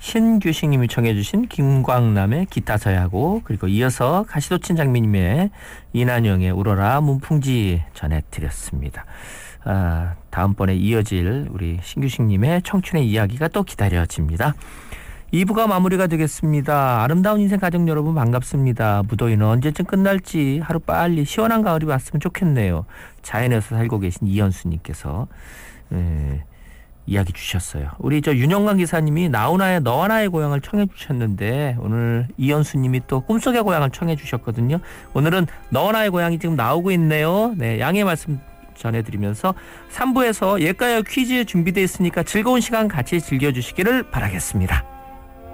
신규식님이 청해 주신 김광남의 기타 서야고, 그리고 이어서 가시도친 장미님의 이난영의 울어라 문풍지 전해드렸습니다. 다음번에 이어질 우리 신규식님의 청춘의 이야기가 또 기다려집니다. 2부가 마무리가 되겠습니다. 아름다운 인생 가족 여러분 반갑습니다. 무더위는 언제쯤 끝날지 하루 빨리 시원한 가을이 왔으면 좋겠네요. 자연에서 살고 계신 이현수님께서 이야기 주셨어요. 우리 윤영관 기사님이 나훈아의 너와 나의 고향을 청해 주셨는데, 오늘 이현수님이 또 꿈속의 고향을 청해 주셨거든요. 오늘은 너와 나의 고향이 지금 나오고 있네요. 네, 양해 말씀 전해드리면서 3부에서 예가요 퀴즈 준비되어 있으니까 즐거운 시간 같이 즐겨주시기를 바라겠습니다.